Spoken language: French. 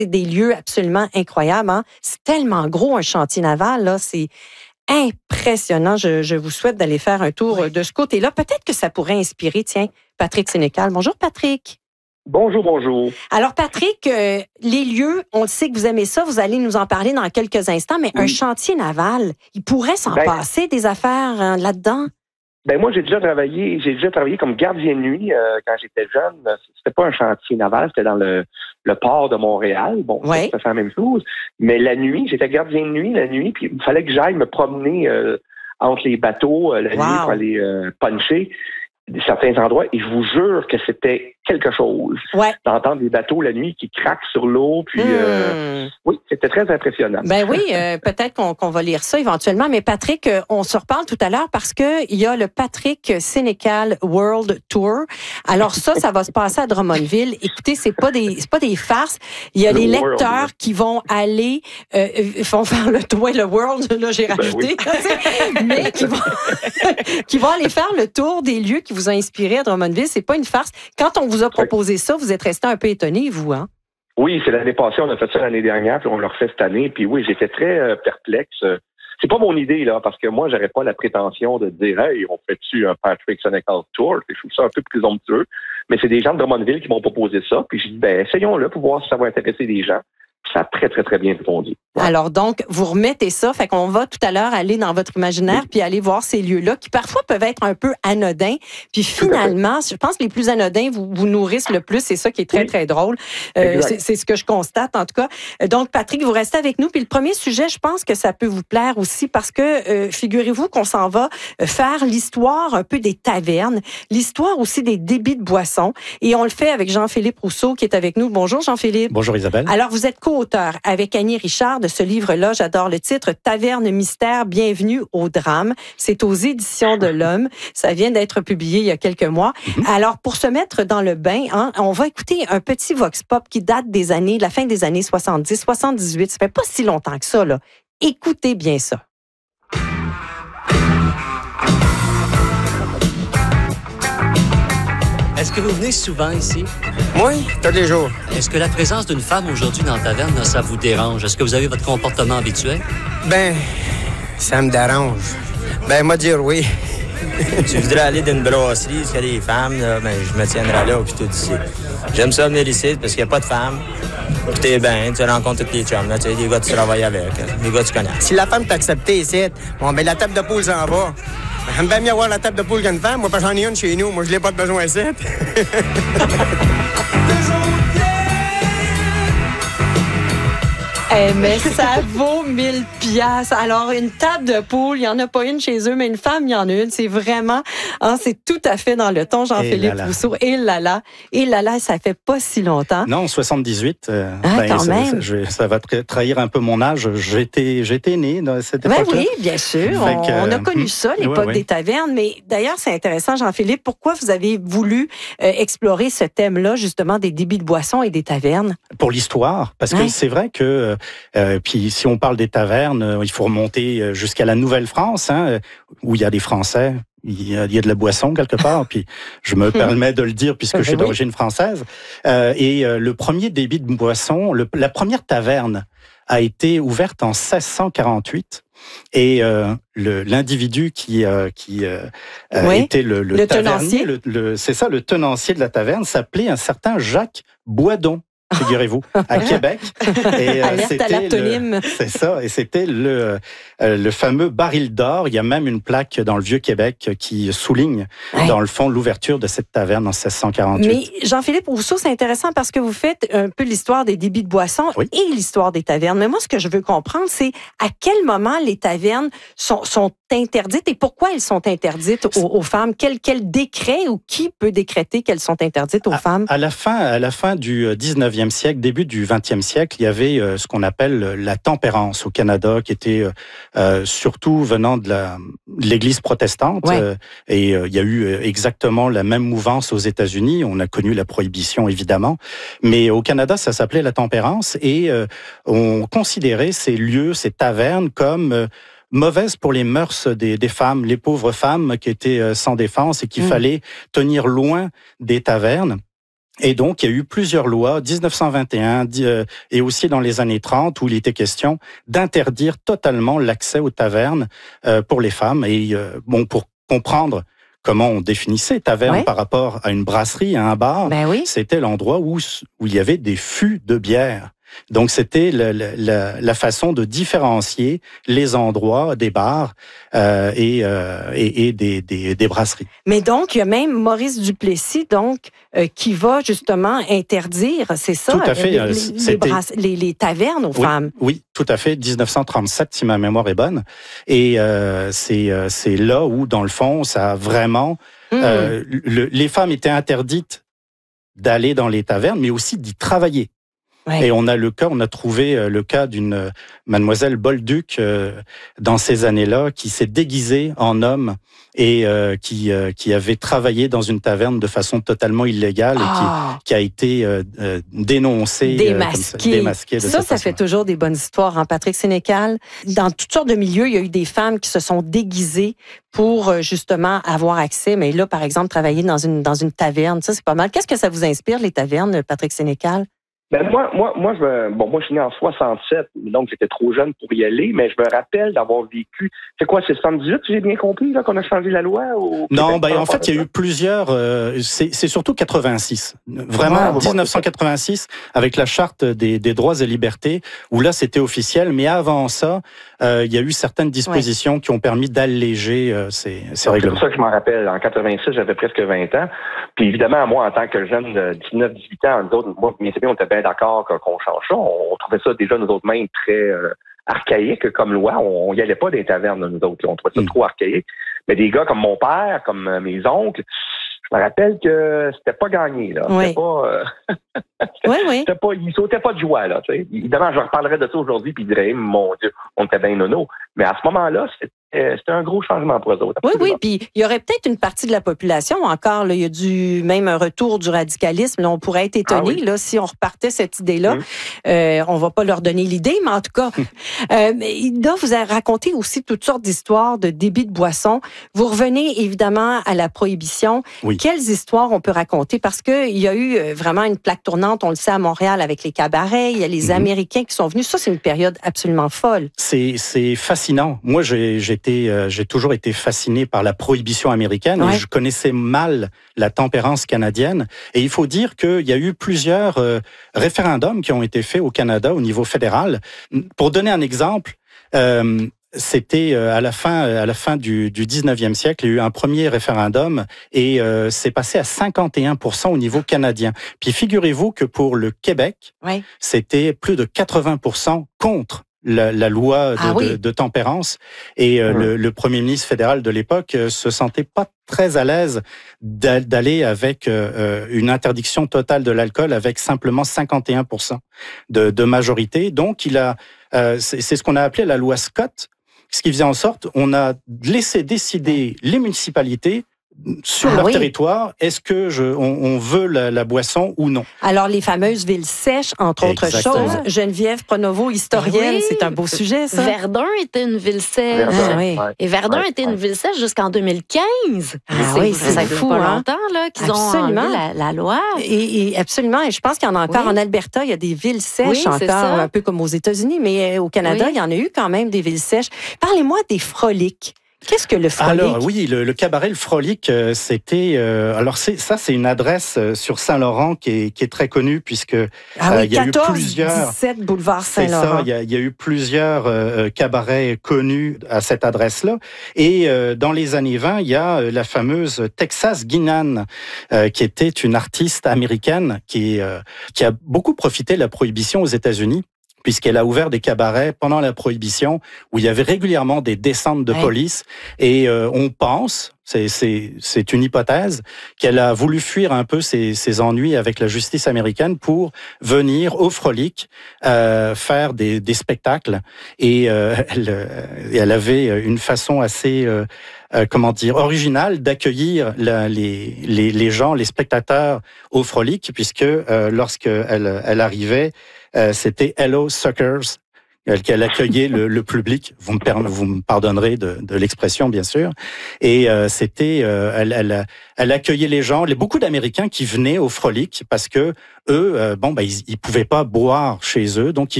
C'est des lieux absolument incroyables. Hein? C'est tellement gros, un chantier naval, là, c'est impressionnant. Je vous souhaite d'aller faire un tour de ce côté-là. Peut-être que ça pourrait inspirer, tiens, Patrick Sénécal. Bonjour, Patrick. Bonjour, bonjour. Alors, Patrick, les lieux, on le sait que vous aimez ça, vous allez nous en parler dans quelques instants, mais un chantier naval, il pourrait s'en passer des affaires là-dedans? Moi, j'ai déjà travaillé comme gardien de nuit quand j'étais jeune. C'était pas un chantier naval, c'était dans le port de Montréal. Bon, ça fait la même chose. Mais la nuit, j'étais gardien de nuit la nuit, puis il fallait que j'aille me promener entre les bateaux la nuit pour aller puncher certains endroits. Et je vous jure que c'était quelque chose d'entendre des bateaux la nuit qui craquent sur l'eau. Puis oui, c'était très impressionnant. Peut-être qu'on va lire ça éventuellement. Mais Patrick, on se reparle tout à l'heure parce que il y a le Patrick Sénécal World Tour. Alors ça va se passer à Drummondville. Écoutez, c'est pas des farces. Il y a les lecteurs qui vont aller, vont faire le tour, le World, là j'ai rajouté, mais qui vont aller faire le tour des lieux qui vous ont inspiré à Drummondville. C'est pas une farce. Quand on vous a proposé ça, vous êtes resté un peu étonné, vous, hein? Oui, c'est l'année passée, on a fait ça l'année dernière, puis on le refait cette année. Puis oui, j'étais très perplexe. C'est pas mon idée, là, parce que moi, j'aurais pas la prétention de dire « Hey, on fait-tu un Patrick Sénécal Tour? » Je trouve ça un peu présomptueux. Mais c'est des gens de Drummondville qui m'ont proposé ça. Puis j'ai dit, essayons-le pour voir si ça va intéresser les gens. Ça a très, très, très bien répondu. Ouais. Alors donc, vous remettez ça, fait qu'on va tout à l'heure aller dans votre imaginaire puis aller voir ces lieux-là qui parfois peuvent être un peu anodins. Puis finalement, je pense que les plus anodins vous nourrissent le plus. C'est ça qui est très, très drôle. C'est ce que je constate en tout cas. Donc, Patrick, vous restez avec nous. Puis le premier sujet, je pense que ça peut vous plaire aussi parce que figurez-vous qu'on s'en va faire l'histoire un peu des tavernes, l'histoire aussi des débits de boissons. Et on le fait avec Jean-Philippe Rousseau qui est avec nous. Bonjour Jean-Philippe. Bonjour Isabelle. Alors, vous êtes co-auteur avec Annie Richard de ce livre-là. J'adore le titre « Taverne mystère, bienvenue au drame ». C'est aux Éditions de l'Homme. Ça vient d'être publié il y a quelques mois. Alors, pour se mettre dans le bain, on va écouter un petit vox pop qui date de la fin des années 70, 78. Ça fait pas si longtemps que ça, là. Écoutez bien ça. Est-ce que vous venez souvent ici? Oui, tous les jours. Est-ce que la présence d'une femme aujourd'hui dans la taverne, ça vous dérange? Est-ce que vous avez votre comportement habituel? Ça me dérange. Moi dire oui. Tu voudrais aller dans une brasserie, parce qu'il y a des femmes, là, je me tiendrai là, puis tout ici. J'aime ça venir ici, parce qu'il n'y a pas de femmes. Puis t'es bien, tu rencontres tous les chums, là, les gars que tu travailles avec, les gars que tu connais. Si la femme t'a accepté ici, la table de poule s'en va. J'aime bien mieux avoir la table de poule qu'une femme. Moi, pas j'en ai une chez nous. Moi, je l'ai pas de besoin ici. Mais ça vaut 1000 piastres. Alors, une table de poule, il n'y en a pas une chez eux, mais une femme, il y en a une. C'est vraiment, c'est tout à fait dans le ton, Jean-Philippe Rousseau. Et là, ça fait pas si longtemps. Non, 78. Quand même. Ça va trahir un peu mon âge. J'étais né dans cette époque-là. Oui, bien sûr. On a connu ça, l'époque des tavernes. Mais d'ailleurs, c'est intéressant, Jean-Philippe. Pourquoi vous avez voulu explorer ce thème-là, justement, des débits de boissons et des tavernes? Pour l'histoire. Parce que c'est vrai que puis si on parle des tavernes, il faut remonter jusqu'à la Nouvelle-France, où il y a des Français. Il y a de la boisson quelque part, puis je me permets de le dire puisque je suis d'origine française. Et le premier débit de boisson, la première taverne a été ouverte en 1648. Et l'individu qui était le tavernier, c'est ça, le tenancier de la taverne, s'appelait un certain Jacques Boisdon. Figurez-vous, à Québec. Et alerte à l'aptonyme. C'est ça, et c'était le fameux baril d'or. Il y a même une plaque dans le Vieux-Québec qui souligne, dans le fond, l'ouverture de cette taverne en 1648. Mais Jean-Philippe Rousseau, c'est intéressant parce que vous faites un peu l'histoire des débits de boissons et l'histoire des tavernes. Mais moi, ce que je veux comprendre, c'est à quel moment les tavernes sont interdites et pourquoi elles sont interdites aux femmes? Quel décret ou qui peut décréter qu'elles sont interdites aux femmes? À la fin du 19e siècle, début du 20e siècle, il y avait ce qu'on appelle la tempérance au Canada, qui était surtout venant de l'Église protestante. Et il y a eu exactement la même mouvance aux États-Unis. On a connu la prohibition, évidemment. Mais au Canada, ça s'appelait la tempérance. Et on considérait ces lieux, ces tavernes, comme mauvaises pour les mœurs des femmes, les pauvres femmes qui étaient sans défense et qu'il fallait tenir loin des tavernes. Et donc, il y a eu plusieurs lois, 1921 et aussi dans les années 30, où il était question d'interdire totalement l'accès aux tavernes pour les femmes. Et pour comprendre comment on définissait taverne par rapport à une brasserie, à un bar, c'était l'endroit où il y avait des fûts de bière. Donc, c'était la façon de différencier les endroits des bars et des brasseries. Mais donc, il y a même Maurice Duplessis, qui va justement interdire, c'est ça, tout à fait, les tavernes aux femmes. Oui, tout à fait, 1937, si ma mémoire est bonne. Et c'est là où, dans le fond, ça a vraiment... les femmes étaient interdites d'aller dans les tavernes, mais aussi d'y travailler. Ouais. Et on a trouvé le cas d'une mademoiselle Bolduc dans ces années-là qui s'est déguisée en homme et qui avait travaillé dans une taverne de façon totalement illégale et qui a été dénoncée, démasquée. Ça fait toujours des bonnes histoires, hein, Patrick Sénécal. Dans toutes sortes de milieux, il y a eu des femmes qui se sont déguisées pour justement avoir accès. Mais là, par exemple, travailler dans une taverne, ça c'est pas mal. Qu'est-ce que ça vous inspire, les tavernes, Patrick Sénécal? Ben moi, je suis né en 67, donc j'étais trop jeune pour y aller, mais je me rappelle d'avoir vécu. C'est quoi, c'est 78, si j'ai bien compris, là, qu'on a changé la loi? Non, en fait, il y a eu plusieurs. C'est surtout 86. Vraiment, 1986, avec la charte des droits et libertés, où là, c'était officiel. Mais avant ça, il y a eu certaines dispositions qui ont permis d'alléger ces règlements. C'est pour ça que je m'en rappelle. En 86, j'avais presque 20 ans. Puis évidemment, moi, en tant que jeune de 19-18 ans, nous autres, moi, bien sûr, on était bien d'accord qu'on change ça. On trouvait ça déjà, nous autres, même très archaïque comme loi. On y allait pas des tavernes, nous autres. On trouvait ça trop archaïque. Mais des gars comme mon père, comme mes oncles, je me rappelle que c'était pas gagné, là. C'était pas... C'était pas... Ils sautaient pas de joie, là, tu sais. Évidemment, je reparlerai de ça aujourd'hui, puis ils diraient, mon Dieu, on était bien nono. Mais à ce moment-là, c'était un gros changement pour eux autres. Oui, puis il y aurait peut-être une partie de la population encore, là, il y a même un retour du radicalisme. Là, on pourrait être étonné là, si on repartait cette idée-là. On va pas leur donner l'idée, mais en tout cas, là, vous avez raconté aussi toutes sortes d'histoires de débit de boissons. Vous revenez évidemment à la prohibition. Oui. Quelles histoires on peut raconter? Parce qu'il y a eu vraiment une plaque tournante, on le sait, à Montréal avec les cabarets, il y a les Américains qui sont venus. Ça, c'est une période absolument folle. C'est fascinant. Moi, j'ai toujours été fasciné par la prohibition américaine et je connaissais mal la tempérance canadienne. Et il faut dire qu'il y a eu plusieurs référendums qui ont été faits au Canada au niveau fédéral. Pour donner un exemple, c'était à la fin du 19e siècle, il y a eu un premier référendum et c'est passé à 51% au niveau canadien. Puis figurez-vous que pour le Québec, c'était plus de 80% contre la loi de tempérance et le premier ministre fédéral de l'époque se sentait pas très à l'aise d'aller avec une interdiction totale de l'alcool avec simplement 51% de majorité. Donc c'est ce qu'on a appelé la loi Scott, ce qui faisait en sorte on a laissé décider les municipalités sur leur territoire, est-ce que on veut la boisson ou non? Alors, les fameuses villes sèches, entre autres choses. Geneviève Pronovo, historienne, c'est un beau sujet, ça. Verdun était une ville sèche. Et Verdun était une ville sèche jusqu'en 2015. Ça fait pas longtemps là, qu'ils ont enlevé la loi. Et absolument. Et je pense qu'il y en a encore en Alberta. Il y a des villes sèches encore, un peu comme aux États-Unis. Mais au Canada, il y en a eu quand même des villes sèches. Parlez-moi des froliques. Qu'est-ce que le Frolic? Alors oui, le cabaret Le Frolic, c'était... c'est une adresse sur Saint-Laurent qui est très connue puisque il y a eu plusieurs... 17 boulevard Saint-Laurent. C'est ça, il y a eu plusieurs cabarets connus à cette adresse-là. Et dans les années 20, il y a la fameuse Texas Guinan, qui était une artiste américaine qui a beaucoup profité de la prohibition aux États-Unis, puisqu'elle a ouvert des cabarets pendant la Prohibition où il y avait régulièrement des descentes de police et on pense, c'est une hypothèse, qu'elle a voulu fuir un peu ses ennuis avec la justice américaine pour venir au Frolic faire des spectacles et elle avait une façon assez originale d'accueillir les gens, les spectateurs au Frolic, puisque lorsqu'elle arrivait, c'était Hello Suckers qu'elle accueillait le public. Vous me pardonnerez de l'expression, bien sûr. Et elle accueillait les gens, beaucoup d'Américains qui venaient au Frolic parce que eux, ils pouvaient pas boire chez eux, donc